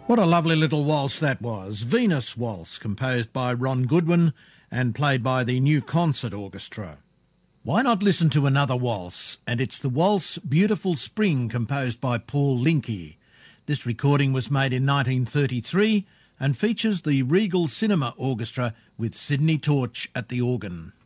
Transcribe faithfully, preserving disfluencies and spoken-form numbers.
What a lovely little waltz that was. Venus Waltz, composed by Ron Goodwin and played by the New Concert Orchestra. Why not listen to another waltz? And it's the waltz Beautiful Spring, composed by Paul Linke. This recording was made in nineteen thirty-three and features the Regal Cinema Orchestra with Sidney Torch at the organ.